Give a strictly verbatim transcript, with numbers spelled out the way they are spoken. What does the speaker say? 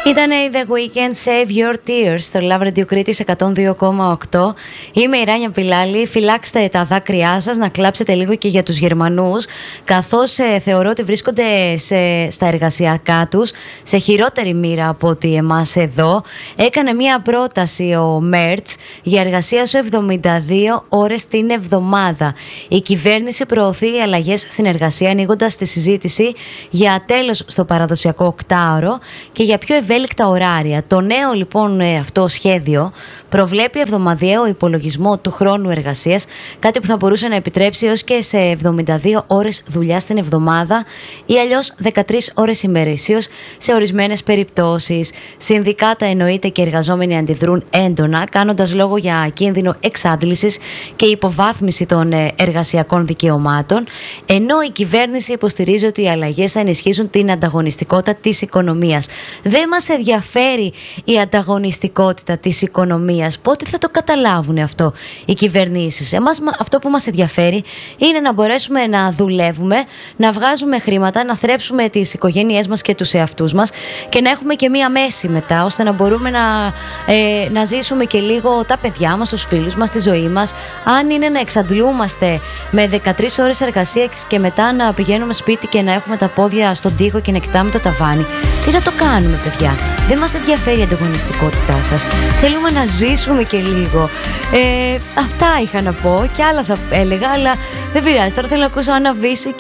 Ήταν η The Weeknd, Save Your Tears στο Love Radio Κρήτης εκατόν δύο κόμμα οκτώ. Είμαι η Ράνια Πιλάλη. Φυλάξτε τα δάκρυά σας, να κλάψετε λίγο και για τους Γερμανούς, καθώς ε, θεωρώ ότι βρίσκονται σε, στα εργασιακά τους σε χειρότερη μοίρα από ότι εμάς εδώ. Έκανε μια πρόταση ο Μέρτς για εργασία σου εβδομήντα δύο ώρες την εβδομάδα. Η κυβέρνηση προωθεί αλλαγές στην εργασία, ανοίγοντας τη συζήτηση για τέλος στο παραδοσιακό οκτάωρο και για πιο ευέλικτα ωράρια. Το νέο λοιπόν αυτό σχέδιο προβλέπει εβδομαδιαίο υπολογισμό του χρόνου εργασίας, κάτι που θα μπορούσε να επιτρέψει έως και σε εβδομήντα δύο ώρες δουλειά την εβδομάδα ή αλλιώς δεκατρείς ώρες ημερησίως σε ορισμένες περιπτώσεις. Συνδικάτα εννοείται και εργαζόμενοι αντιδρούν έντονα, κάνοντας λόγο για κίνδυνο εξάντλησης και υποβάθμιση των εργασιακών δικαιωμάτων, ενώ η κυβέρνηση υποστηρίζει ότι οι αλλαγές θα ενισχύσουν την ανταγωνιστικότητα της οικονομίας. Δεν μας ενδιαφέρει η ανταγωνιστικότητα της οικονομίας. Πότε θα το καταλάβουν αυτό οι κυβερνήσεις? Εμάς αυτό που μας ενδιαφέρει είναι να μπορέσουμε να δουλεύουμε, να βγάζουμε χρήματα, να θρέψουμε τις οικογένειές μας και τους εαυτούς μας και να έχουμε και μία μέση μετά, ώστε να μπορούμε να, ε, να ζήσουμε και λίγο τα παιδιά μας, τους φίλους μας, τη ζωή μας. Αν είναι να εξαντλούμαστε με δεκατρείς ώρες εργασίας και μετά να πηγαίνουμε σπίτι και να έχουμε τα πόδια στον τοίχο και να κοιτάμε το ταβάνι, τι να το κάνουμε, παιδιά? Δεν μας ενδιαφέρει η ανταγωνιστικότητά σας. Θέλουμε να ζήσουμε και λίγο. Ε, αυτά είχα να πω και άλλα θα έλεγα, αλλά δεν πειράζει. Τώρα θέλω να ακούσω Άννα Βύση